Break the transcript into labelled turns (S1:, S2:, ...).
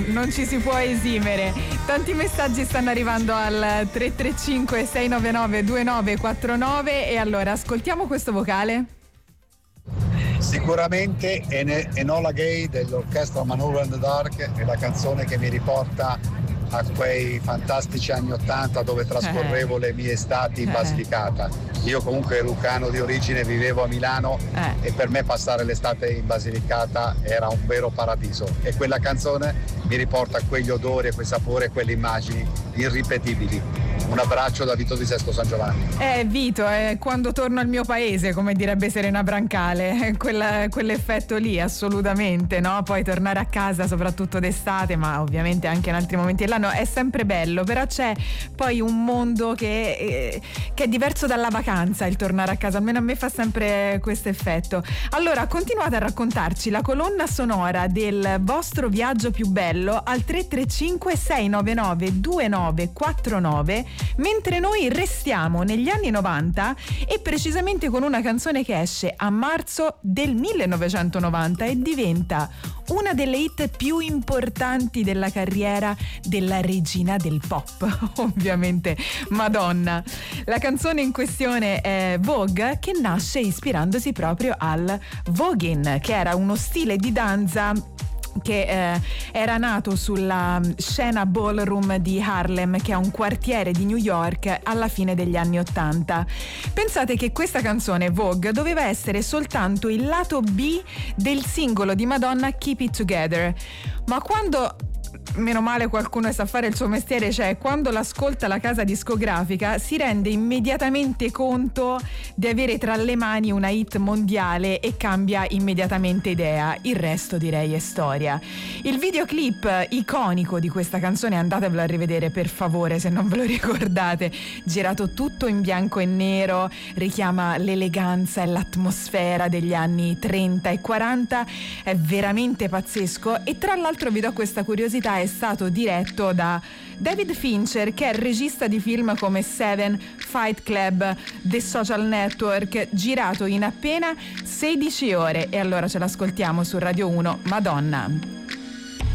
S1: non ci si può esimere. Tanti messaggi stanno arrivando al 335 699 2949 e allora ascoltiamo questo vocale.
S2: Sicuramente Enola Gay dell'orchestra Maneuver in the Dark è la canzone che mi riporta a quei fantastici anni '80 dove trascorrevo le mie estati in Basilicata. Io comunque lucano di origine, vivevo a Milano e per me passare l'estate in Basilicata era un vero paradiso e quella canzone mi riporta a quegli odori, a quei sapori, a quelle immagini irripetibili. Un abbraccio da Vito di Sesto San Giovanni.
S1: Vito, quando torno al mio paese, come direbbe Serena Brancale, quell'effetto lì assolutamente, no? Poi tornare a casa soprattutto d'estate, ma ovviamente anche in altri momenti dell'anno è sempre bello, però c'è poi un mondo che è diverso dalla vacanza, il tornare a casa, almeno a me fa sempre questo effetto. Allora continuate a raccontarci la colonna sonora del vostro viaggio più bello al 335 699 2949, mentre noi restiamo negli anni 90 e precisamente con una canzone che esce a marzo del 1990 e diventa una delle hit più importanti della carriera della regina del pop, ovviamente Madonna. La canzone in questione è Vogue, che nasce ispirandosi proprio al voguing, che era uno stile di danza che era nato sulla scena ballroom di Harlem, che è un quartiere di New York alla fine degli anni '80. Pensate che questa canzone Vogue doveva essere soltanto il lato B del singolo di Madonna Keep It Together, ma quando, meno male qualcuno sa fare il suo mestiere, cioè quando l'ascolta la casa discografica si rende immediatamente conto di avere tra le mani una hit mondiale e cambia immediatamente idea. Il resto direi è storia. Il videoclip iconico di questa canzone, andatevelo a rivedere per favore se non ve lo ricordate, girato tutto in bianco e nero, richiama l'eleganza e l'atmosfera degli anni 30 e 40, è veramente pazzesco. E tra l'altro vi do questa curiosità, è stato diretto da David Fincher, che è il regista di film come Seven, Fight Club, The Social Network, girato in appena 16 ore. E allora ce l'ascoltiamo su Radio 1, Madonna.